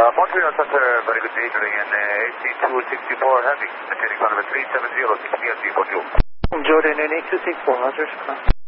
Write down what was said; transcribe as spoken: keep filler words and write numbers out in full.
Uh, Montreal Center, very good day, today in uh, A C two sixty-four Heavy, maintaining climb three seven zero, sixty and D for you. Jordan, N A two six four, Roger.